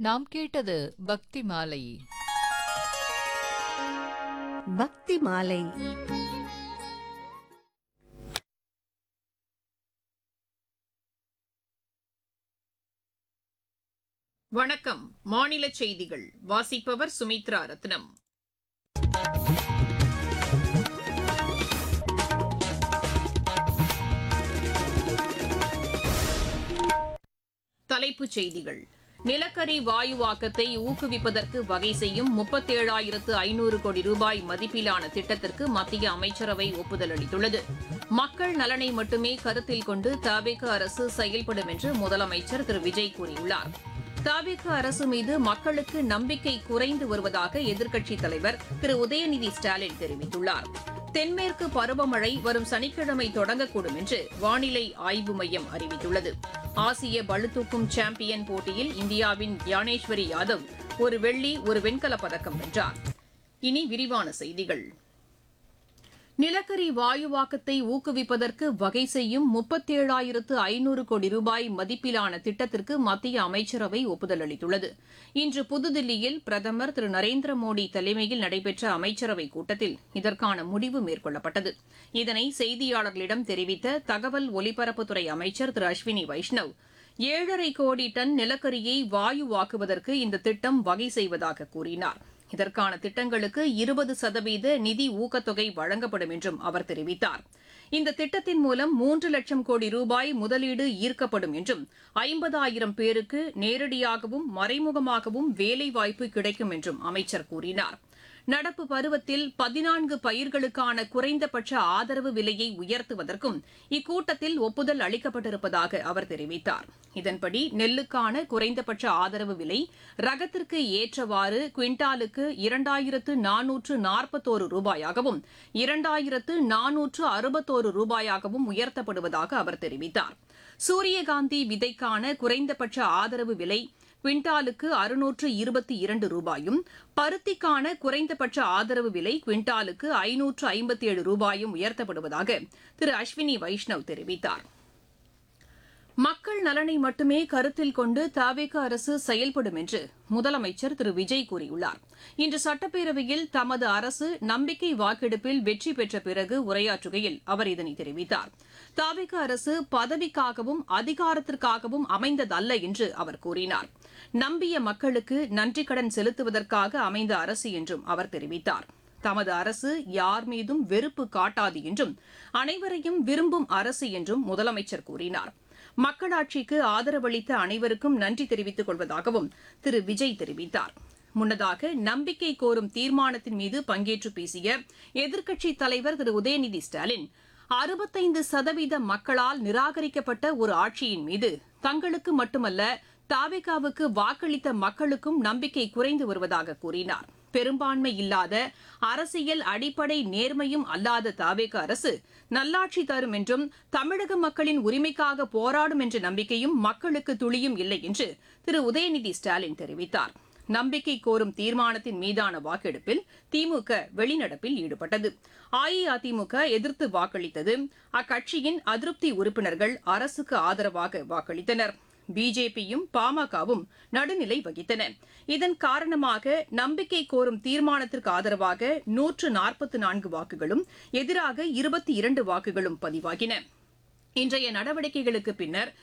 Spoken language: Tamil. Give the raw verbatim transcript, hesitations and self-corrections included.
நாம் கேட்டது பக்தி மாலை. பக்தி மாலை. வணக்கம். மாநில செய்திகள் வாசிப்பவர் சுமித்ரா ரத்னம். தலைப்புச் செய்திகள். நிலக்கரி வாயுவாக்கத்தை ஊக்குவிப்பதற்கு வகை செய்யும் முப்பத்தேழாயிரத்து ஐநூறு கோடி ரூபாய் மதிப்பிலான திட்டத்திற்கு மத்திய அமைச்சரவை ஒப்புதல் அளித்துள்ளது. மக்கள் நலனை மட்டுமே கருத்தில் கொண்டு தவிக அரசு செயல்படும் என்று முதலமைச்சர் திரு விஜய் கூறியுள்ளார். தவிக அரசு மீது மக்களுக்கு நம்பிக்கை குறைந்து வருவதாக எதிர்க்கட்சித் தலைவர் திரு உதயநிதி ஸ்டாலின் தெரிவித்துள்ளார். தென்மேற்கு பருவமழை வரும் சனிக்கிழமை தொடங்கக்கூடும் என்று வானிலை ஆய்வு மையம் அறிவித்துள்ளது. ஆசிய பளுதூக்கும் சாம்பியன் போட்டியில் இந்தியாவின் யானேஸ்வரி யாதவ் ஒரு வெள்ளி ஒரு வெண்கலப் பதக்கம் வென்றார். இனி விரிவான செய்திகள். நிலக்கரி வாயுவாக்கத்தை ஊக்குவிப்பதற்கு வகை செய்யும் முப்பத்தேழாயிரத்து ஐநூறு கோடி ரூபாய் மதிப்பிலான திட்டத்திற்கு மத்திய அமைச்சரவை ஒப்புதல் அளித்துள்ளது. இன்று புதுதில்லியில் பிரதமர் திரு நரேந்திர மோடி தலைமையில் நடைபெற்ற அமைச்சரவைக் கூட்டத்தில் இதற்கான முடிவு மேற்கொள்ளப்பட்டது. இதனை செய்தியாளர்களிடம் தெரிவித்த தகவல் ஒலிபரப்புத்துறை அமைச்சர் திரு அஸ்வினி வைஷ்ணவ், ஏழரை கோடி டன் நிலக்கரியை வாயுவாக்குவதற்கு இந்த திட்டம் வகை செய்வதாக கூறினார். இதற்கான திட்டங்களுக்கு இருபது சதவீத நிதி ஊக்கத்தொகை வழங்கப்படும் என்றும் அவர் தெரிவித்தார். இந்த திட்டத்தின் மூலம் மூன்று லட்சம் கோடி ரூபாய் முதலீடு ஈர்க்கப்படும் என்றும் ஐம்பதாயிரம் பேருக்கு நேரடியாகவும் மறைமுகமாகவும் வேலைவாய்ப்பு கிடைக்கும் என்றும் அமைச்சர் கூறினார். நடப்பு பருவத்தில் பதினான்கு பயிர்களுக்கான குறைந்தபட்ச ஆதரவு விலையை உயர்த்துவதற்கும் இக்கூட்டத்தில் ஒப்புதல் அளிக்கப்பட்டிருப்பதாக அவர் தெரிவித்தார். இதன்படி நெல்லுக்கான குறைந்தபட்ச ஆதரவு விலை ரகத்திற்கு ஏற்றவாறு குவிண்டாலுக்கு இரண்டாயிரத்து நானூற்று நாற்பத்தோரு ரூபாயாகவும் இரண்டாயிரத்து நானூற்று அறுபத்தோரு ரூபாயாகவும் உயர்த்தப்படுவதாக அவர் தெரிவித்தார். சூரியகாந்தி விதைக்கான குறைந்தபட்ச ஆதரவு விலை குவிண்டாலுக்கு அறுநூற்று இருபத்தி இரண்டு ரூபாயும், பருத்திக்கான குறைந்தபட்ச ஆதரவு விலை குவிண்டாலுக்கு ஐநூற்று ஐம்பத்தி ஏழு ரூபாயும் உயர்த்தப்படுவதாக திரு அஸ்வினி வைஷ்ணவ் தெரிவித்தார். மக்கள் நலனை மட்டுமே கருத்தில் கொண்டு தவிக அரசு செயல்படும் என்று முதலமைச்சர் திரு விஜய் கூறியுள்ளார். இன்று சட்டப்பேரவையில் தமது அரசு நம்பிக்கை வாக்கெடுப்பில் வெற்றி பெற்ற பிறகு உரையாற்றுகையில் அவர் இதனை தெரிவித்தார். தவிக அரசு பதவிக்காகவும் அதிகாரத்திற்காகவும் அமைந்ததல்ல என்று அவர் கூறினார். நம்பிய மக்களுக்கு நன்றி கடன் செலுத்துவதற்காக அமைந்த அரசு என்றும் அவர் தெரிவித்தார். தமது அரசு யார் மீதும் வெறுப்பு காட்டாது என்றும் அனைவரையும் விரும்பும் அரசு என்றும் முதலமைச்சர் கூறினார். மக்களாட்சிக்கு ஆதரவளித்த அனைவருக்கும் நன்றி தெரிவித்துக் கொள்வதாகவும் திரு விஜய் தெரிவித்தார். முன்னதாக நம்பிக்கை கோரும் தீர்மானத்தின் மீது பங்கேற்று பேசிய எதிர்க்கட்சித் தலைவர் திரு உதயநிதி ஸ்டாலின், அறுபத்தைந்து சதவீத மக்களால் நிராகரிக்கப்பட்ட ஒரு ஆட்சியின் மீது தங்களுக்கு மட்டுமல்ல தவிகவுக்கு வாக்களித்த மக்களுக்கும் நம்பிக்கை குறைந்து வருவதாக கூறினார். பெரும்பான்மை இல்லாத, அரசியல் அடிப்படை நேர்மையும் அல்லாத தவிக அரசு நல்லாட்சி தரும் என்றும் தமிழக மக்களின் உரிமைக்காக போராடும் என்ற நம்பிக்கையும் மக்களுக்கு துளியும் இல்லை என்று திரு உதயநிதி ஸ்டாலின் தெரிவித்தார். நம்பிக்கை கோரும் தீர்மானத்தின் மீதான வாக்கெடுப்பில் திமுக வெளிநடப்பில் ஈடுபட்டது. அஇஅதிமுக எதிர்த்து வாக்களித்தது. அக்கட்சியின் அதிருப்தி உறுப்பினர்கள் அரசுக்கு ஆதரவாக வாக்களித்தனர். பிஜேபியும் பாமகவும் நடுநிலை வகித்தன. இதன் காரணமாக நம்பிக்கை கோரும் தீர்மானத்திற்கு ஆதரவாக நூற்று நாற்பத்தி நான்கு வாக்குகளும் எதிராக இருபத்தி இரண்டு வாக்குகளும் பதிவாகின. இன்றைய நடவடிக்கைகளுக்கு பின்னர்